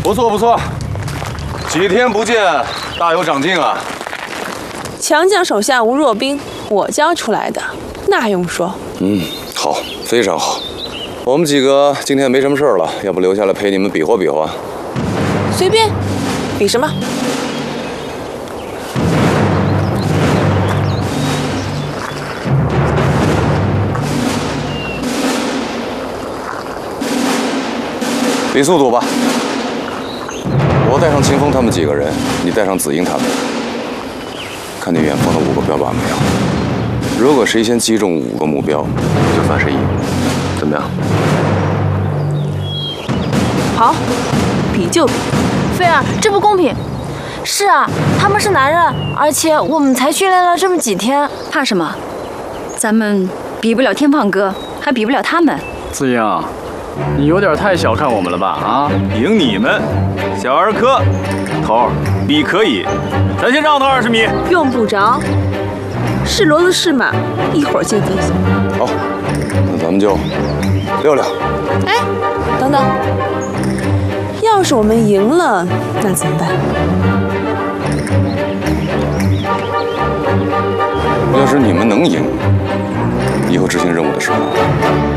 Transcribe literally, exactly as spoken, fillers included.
不错不错，几天不见，大有长进啊！ 强将手下无弱兵，我教出来的，那用说。 嗯，好，非常好。我们几个今天没什么事了，要不留下来陪你们比划比划？ 随便，比什么？ 比速度吧。我带上秦风他们几个人，你带上紫英他们。看见远方的五个标靶没有？如果谁先击中五个目标，就算谁赢。怎么样？ 好，比就比。 菲儿，这不公平。是啊，他们是男人，而且我们才训练了这么几天， 怕什么？咱们比不了天放哥，还比不了他们。 紫英，你有点太小看我们了吧？啊， 赢你们，小儿科。头儿，比可以，咱先让他二十米。 用不着，是骡子是马，一会儿见分晓。 好，那咱们就溜溜。 哎，等等，要是我们赢了，那怎么办？ 要是你们能赢，以后执行任务的时候，